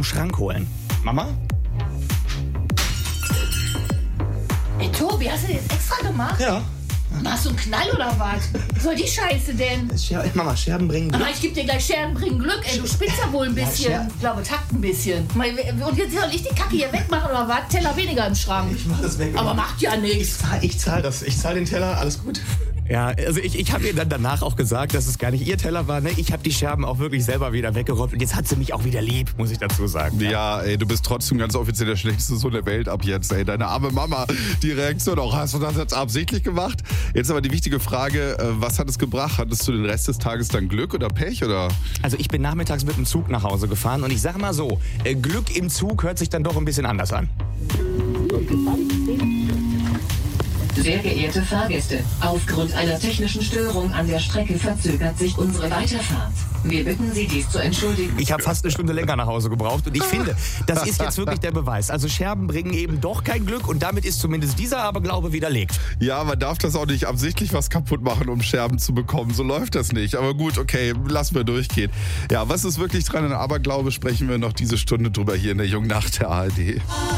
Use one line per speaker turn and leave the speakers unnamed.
Schrank holen. Mama?
Ey, Tobi, hast du das jetzt extra gemacht?
Ja.
Machst du einen Knall oder was? Was soll die Scheiße denn?
Mama, Scherben bringen Glück.
Aber ich geb dir gleich Scherben bringen Glück, ey, du spitzt ja wohl ein bisschen.
Ja,
ich glaube, takt ein bisschen. Und jetzt soll ich die Kacke hier wegmachen oder was? Teller weniger im Schrank.
Ich mach das weg.
Aber macht ja nichts.
Ich zahl das. Ich zahl den Teller, alles gut. Ja, also ich habe ihr dann danach auch gesagt, dass es gar nicht ihr Teller war. Ne? Ich habe die Scherben auch wirklich selber wieder weggeräumt. Und jetzt hat sie mich auch wieder lieb, muss ich dazu sagen.
Ja, ey, du bist trotzdem ganz offiziell der schlechteste Sohn der Welt ab jetzt, ey. Deine arme Mama, die Reaktion auch. Hast du das jetzt absichtlich gemacht? Jetzt aber die wichtige Frage, was hat es gebracht? Hattest du den Rest des Tages dann Glück oder Pech, oder?
Also ich bin nachmittags mit dem Zug nach Hause gefahren und ich sag mal so, Glück im Zug hört sich dann doch ein bisschen anders an.
Sehr geehrte Fahrgäste, aufgrund einer technischen Störung an der Strecke verzögert sich unsere Weiterfahrt. Wir bitten Sie, dies zu entschuldigen.
Ich habe fast eine Stunde länger nach Hause gebraucht und ich finde, das ist jetzt wirklich der Beweis. Also Scherben bringen eben doch kein Glück und damit ist zumindest dieser Aberglaube widerlegt.
Ja, man darf das auch nicht absichtlich was kaputt machen, um Scherben zu bekommen. So läuft das nicht. Aber gut, okay, lassen wir durchgehen. Ja, was ist wirklich dran an Aberglaube, sprechen wir noch diese Stunde drüber hier in der Jungen Nacht der ARD.